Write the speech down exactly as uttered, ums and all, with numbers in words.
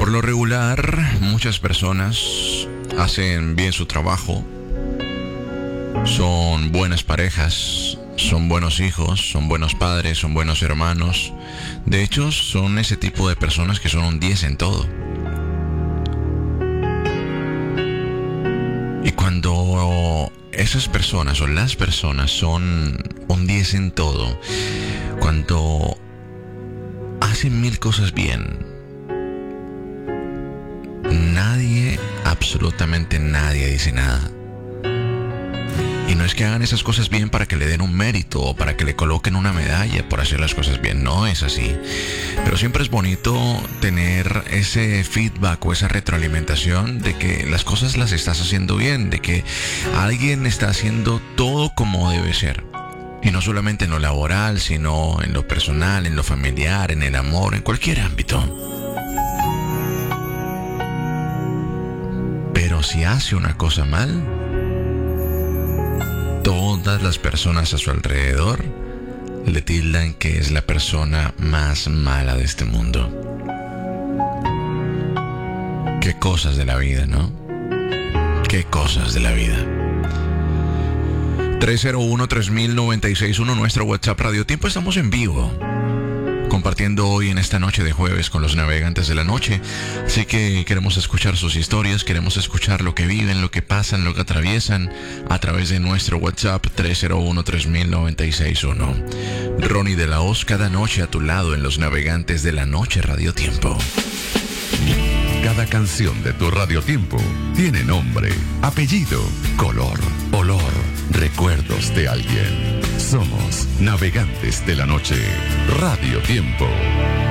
Por lo regular, muchas personas hacen bien su trabajo, son buenas parejas, son buenos hijos, son buenos padres, son buenos hermanos. De hecho, son ese tipo de personas que son un diez en todo. Y cuando esas personas o las personas son un diez en todo, cuando hacen mil cosas bien, nadie, absolutamente nadie dice nada. Y no es que hagan esas cosas bien para que le den un mérito o para que le coloquen una medalla por hacer las cosas bien. No es así. Pero siempre es bonito tener ese feedback o esa retroalimentación de que las cosas las estás haciendo bien, de que alguien está haciendo todo como debe ser. Y no solamente en lo laboral, sino en lo personal, en lo familiar, en el amor, en cualquier ámbito. Pero si hace una cosa mal, todas las personas a su alrededor le tildan que es la persona más mala de este mundo. Qué cosas de la vida, ¿no? Qué cosas de la vida. tres cero uno, tres mil, noventa y seis uno, nuestro WhatsApp Radio Tiempo. Estamos en vivo, compartiendo hoy en esta noche de jueves con los navegantes de la noche. Así que queremos escuchar sus historias, queremos escuchar lo que viven, lo que pasan, lo que atraviesan a través de nuestro WhatsApp tres cero uno, tres mil, noventa y seis uno. Ronnie de la Hoz, cada noche a tu lado en los navegantes de la noche Radio Tiempo. Cada canción de tu Radio Tiempo tiene nombre, apellido, color, olor, recuerdos de alguien. Somos Navegantes de la Noche, Radio Tiempo.